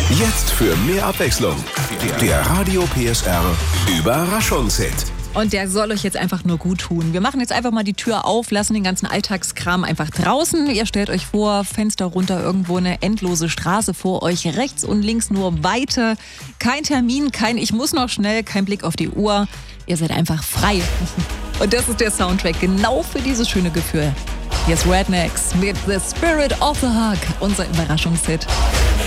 Jetzt für mehr Abwechslung. Der Radio PSR Überraschungshit. Und der soll euch jetzt einfach nur gut tun. Wir machen jetzt einfach mal die Tür auf, lassen den ganzen Alltagskram einfach draußen. Ihr stellt euch vor, Fenster runter, irgendwo eine endlose Straße vor euch, rechts und links nur Weite. Kein Termin, kein Ich muss noch schnell, kein Blick auf die Uhr. Ihr seid einfach frei. Und das ist der Soundtrack genau für dieses schöne Gefühl. Hier ist Rednecks mit The Spirit of the Hug, unser Überraschungshit.